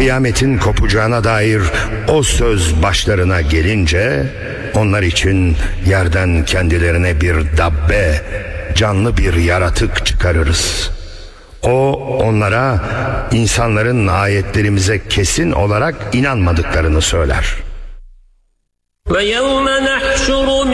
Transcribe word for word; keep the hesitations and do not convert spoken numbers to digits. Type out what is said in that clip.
kıyametin kopacağına dair o söz başlarına gelince onlar için yerden kendilerine bir dabbe, canlı bir yaratık çıkarırız. O onlara insanların ayetlerimize kesin olarak inanmadıklarını söyler. وَيَوْمَ نَحْشُرُ